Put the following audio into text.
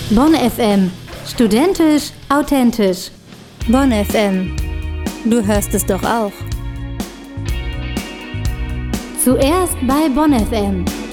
Bonn FM. Studentisch, authentisch. Bonn FM. Du hörst es doch auch. Zuerst bei Bonn FM.